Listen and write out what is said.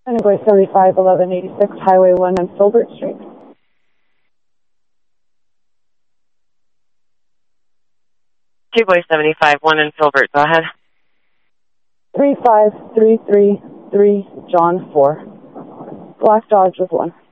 Invoice 75 1186 Highway 1 on Filbert Street. Boy 75 1 in Filbert. Go ahead. 35333 John 4. Black Dodge with 1.